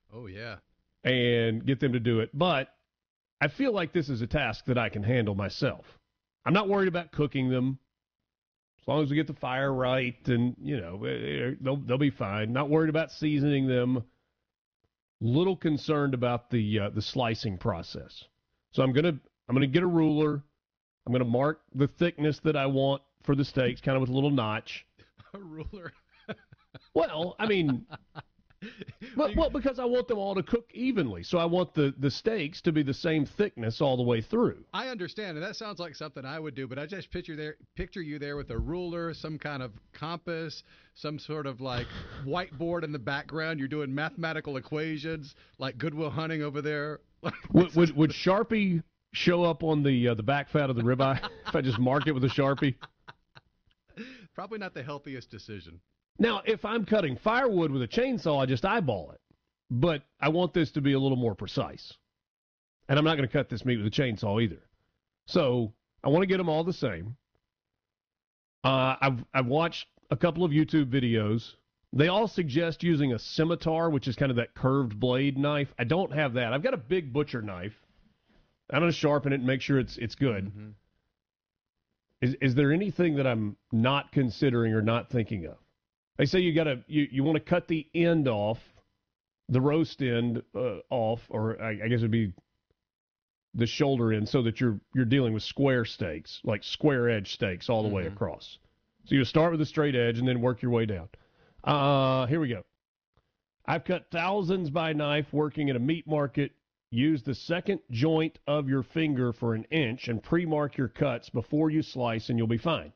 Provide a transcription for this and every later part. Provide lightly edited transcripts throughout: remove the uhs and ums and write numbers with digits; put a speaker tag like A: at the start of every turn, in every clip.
A: Oh, yeah.
B: and get them to do it. But I feel like this is a task that I can handle myself. I'm not worried about cooking them. As long as we get the fire right, and, they'll be fine. Not worried about seasoning them. Little concerned about the slicing process. So I'm gonna get a ruler. I'm gonna mark the thickness that I want for the steaks, kind of with a little notch.
A: A ruler.
B: Well, I mean, well, because I want them all to cook evenly. So I want the steaks to be the same thickness all the way through.
A: I understand, and that sounds like something I would do, but I just picture you there with a ruler, some kind of compass, some sort of like whiteboard in the background. You're doing mathematical equations, like Good Will Hunting over there.
B: Would Sharpie show up on the back fat of the ribeye if I just mark it with a Sharpie?
A: Probably not the healthiest decision.
B: Now, if I'm cutting firewood with a chainsaw, I just eyeball it. But I want this to be a little more precise. And I'm not going to cut this meat with a chainsaw either. So I want to get them all the same. I've watched a couple of YouTube videos. They all suggest using a scimitar, which is kind of that curved blade knife. I don't have that. I've got a big butcher knife. I'm going to sharpen it and make sure it's good.
A: Mm-hmm.
B: Is there anything that I'm not considering or not thinking of? They say you want to cut the end off, the roast end off, or I guess it would be the shoulder end, so that you're dealing with square steaks, like square edge steaks all the way across. So you start with a straight edge and then work your way down. Here we go. I've cut thousands by knife working at a meat market. Use the second joint of your finger for an inch and pre-mark your cuts before you slice, and you'll be fine.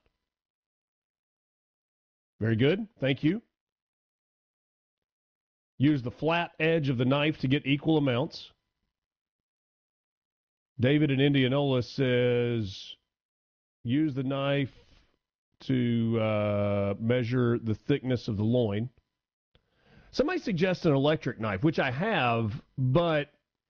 B: Very good. Thank you. Use the flat edge of the knife to get equal amounts. David in Indianola says, use the knife to measure the thickness of the loin. Somebody suggests an electric knife, which I have, but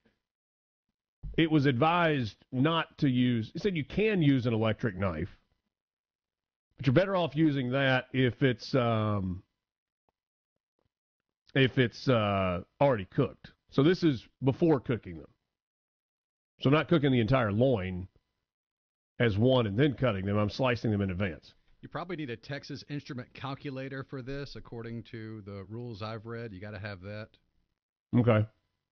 B: it was advised not to use. It said you can use an electric knife, but you're better off using that if it's already cooked. So this is before cooking them. So I'm not cooking the entire loin as one and then cutting them. I'm slicing them in advance.
A: You probably need a Texas Instrument calculator for this, according to the rules I've read. You got to have that.
B: Okay.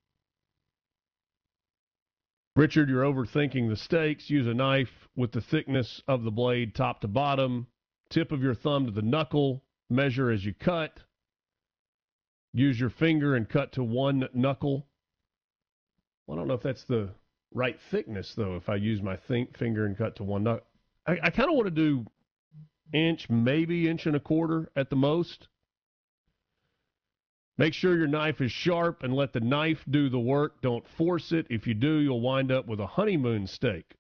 B: Richard, you're overthinking the steaks. Use a knife with the thickness of the blade top to bottom. Tip of your thumb to the knuckle. Measure as you cut. Use your finger and cut to one knuckle. Well, I don't know if that's the right thickness, though, if I use my finger and cut to one knuckle. I kind of want to do inch, maybe inch and a quarter at the most. Make sure your knife is sharp and let the knife do the work. Don't force it. If you do, you'll wind up with a honeymoon steak.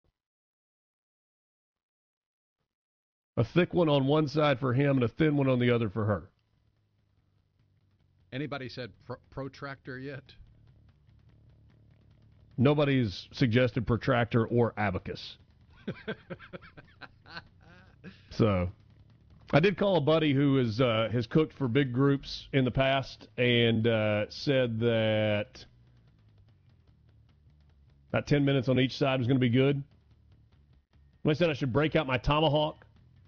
B: A thick one on one side for him and a thin one on the other for her.
A: Anybody said protractor yet?
B: Nobody's suggested protractor or abacus. So, I did call a buddy who has cooked for big groups in the past and said that about 10 minutes on each side was going to be good. I said I should break out my tomahawk.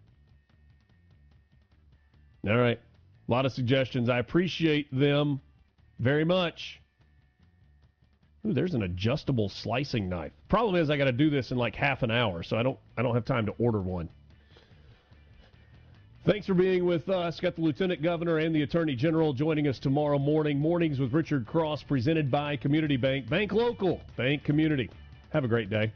B: All right. A lot of suggestions. I appreciate them very much. Ooh, there's an adjustable slicing knife. Problem is I got to do this in like half an hour, so I don't have time to order one. Thanks for being with us. Got the Lieutenant Governor and the Attorney General joining us tomorrow morning. Mornings with Richard Cross, presented by Community Bank. Bank local, bank community. Have a great day.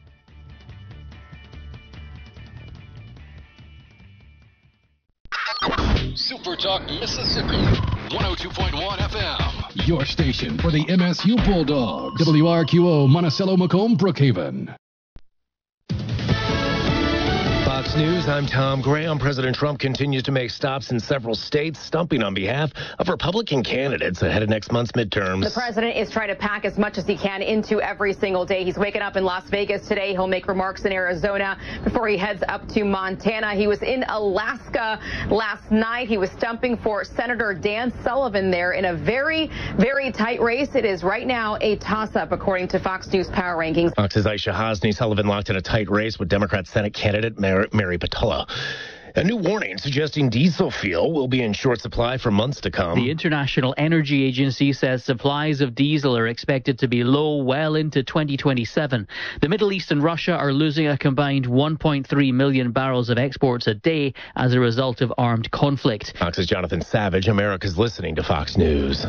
C: Super Talk Mississippi, 102.1 FM.
D: Your station for the MSU Bulldogs. WRQO, Monticello, Macomb, Brookhaven.
E: Fox News, I'm Tom Graham. President Trump continues to make stops in several states, stumping on behalf of Republican candidates ahead of next month's midterms.
F: The president is trying to pack as much as he can into every single day. He's waking up in Las Vegas today. He'll make remarks in Arizona before he heads up to Montana. He was in Alaska last night. He was stumping for Senator Dan Sullivan there in a very, very tight race. It is right now a toss-up, according to Fox News Power Rankings.
E: Fox's Aisha Hasni. Sullivan locked in a tight race with Democrat Senate candidate Mary Patullo. A new warning suggesting diesel fuel will be in short supply for months to come.
G: The International Energy Agency says supplies of diesel are expected to be low well into 2027. The Middle East and Russia are losing a combined 1.3 million barrels of exports a day as a result of armed conflict.
E: Fox's Jonathan Savage. America's listening to Fox News.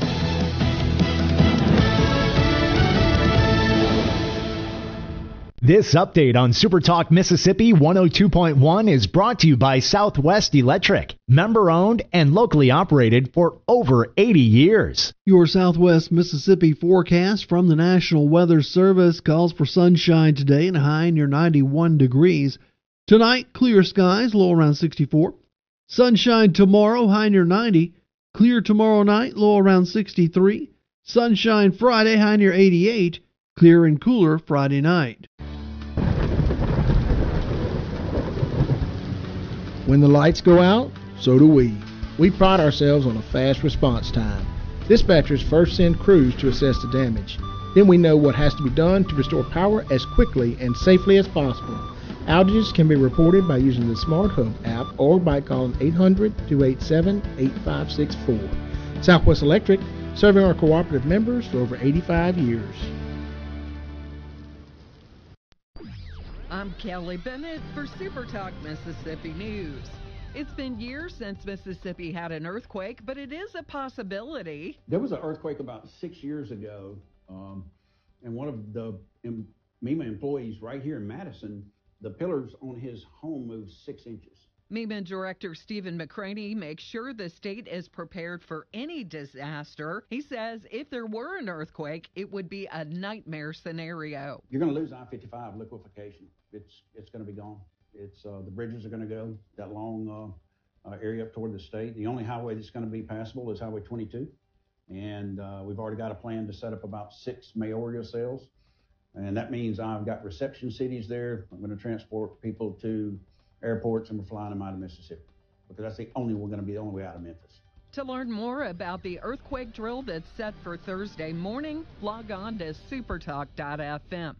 H: This update on Super Talk Mississippi 102.1 is brought to you by Southwest Electric, member-owned and locally operated for over 80 years.
I: Your Southwest Mississippi forecast from the National Weather Service calls for sunshine today and a high near 91 degrees. Tonight, clear skies, low around 64. Sunshine tomorrow, high near 90. Clear tomorrow night, low around 63. Sunshine Friday, high near 88. Clear and cooler Friday night.
J: When the lights go out, so do we. We pride ourselves on a fast response time. Dispatchers first send crews to assess the damage. Then we know what has to be done to restore power as quickly and safely as possible. Outages can be reported by using the Smart Hub app or by calling 800-287-8564. Southwest Electric, serving our cooperative members for over 85 years.
K: I'm Kelly Bennett for Super Talk Mississippi News. It's been years since Mississippi had an earthquake, but it is a possibility.
L: There was an earthquake about 6 years ago, and one of the MEMA employees right here in Madison, the pillars on his home moved 6 inches.
K: MEMA Director Stephen McCraney makes sure the state is prepared for any disaster. He says if there were an earthquake, it would be a nightmare scenario.
L: You're going to lose I-55 liquefaction. It's going to be gone. It's the bridges are going to go, that long area up toward the state. The only highway that's going to be passable is Highway 22. And we've already got a plan to set up about 6 mayoral cells. And that means I've got reception cities there. I'm going to transport people to airports, and we're flying them out of Mississippi, because that's the only way out of Memphis.
K: To learn more about the earthquake drill that's set for Thursday morning, log on to supertalk.fm.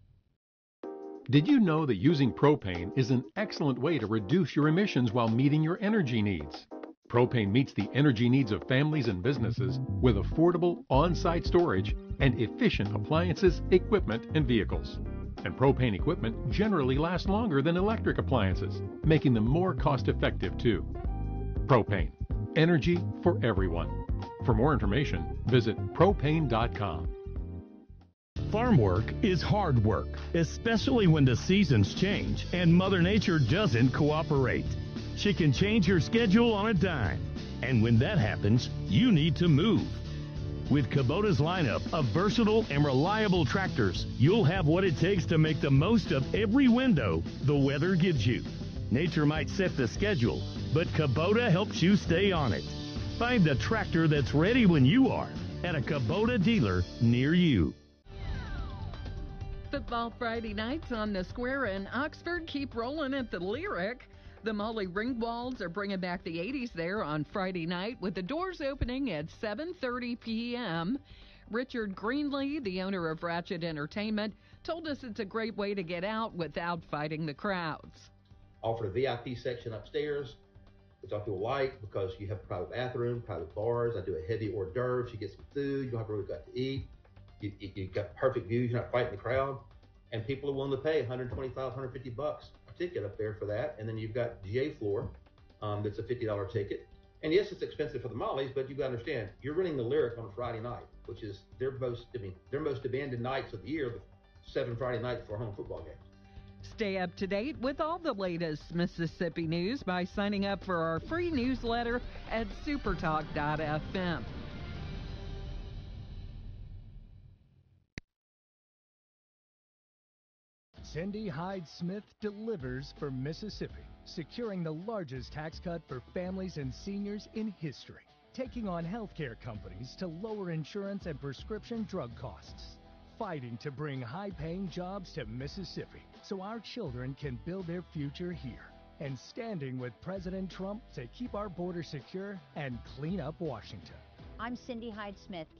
M: Did you know that using propane is an excellent way to reduce your emissions while meeting your energy needs? Propane meets the energy needs of families and businesses with affordable on-site storage and efficient appliances, equipment, and vehicles. And propane equipment generally lasts longer than electric appliances, making them more cost-effective too. Propane. Energy for everyone. For more information, visit propane.com.
N: Farm work is hard work, especially when the seasons change and Mother Nature doesn't cooperate. She can change your schedule on a dime, and when that happens, you need to move. With Kubota's lineup of versatile and reliable tractors, you'll have what it takes to make the most of every window the weather gives you. Nature might set the schedule, but Kubota helps you stay on it. Find the tractor that's ready when you are at a Kubota dealer near you.
K: Football Friday nights on the Square in Oxford keep rolling at the Lyric. The Molly Ringwalds are bringing back the 80s there on Friday night, with the doors opening at 7:30 p.m. Richard Greenlee, the owner of Ratchet Entertainment, told us it's a great way to get out without fighting the crowds.
O: Offer a VIP section upstairs, which I feel like, because you have a private bathroom, private bars. I do a heavy hors d'oeuvres. You get some food. You don't have really got to eat. You got perfect views. You're not fighting the crowd. And people are willing to pay $125, $150 a ticket up there for that. And then you've got GA floor, that's a $50 ticket. And yes, it's expensive for the Mollies, but you've got to understand, you're running the Lyric on a Friday night, which is their most demanded nights of the year, the 7 Friday nights for home football games.
K: Stay up to date with all the latest Mississippi news by signing up for our free newsletter at supertalk.fm.
P: Cindy Hyde Smith delivers for Mississippi, securing the largest tax cut for families and seniors in history, taking on healthcare companies to lower insurance and prescription drug costs, fighting to bring high-paying jobs to Mississippi so our children can build their future here, and standing with President Trump to keep our border secure and clean up Washington.
Q: I'm Cindy Hyde Smith,